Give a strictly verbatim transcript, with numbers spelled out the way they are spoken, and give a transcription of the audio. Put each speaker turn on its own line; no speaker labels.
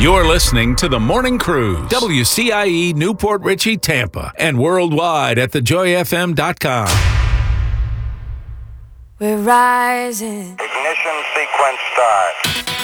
You're listening to The Morning Cruise, W C I E Newport Richey, Tampa, and worldwide at the joy f m dot com.
We're rising.
Ignition sequence start.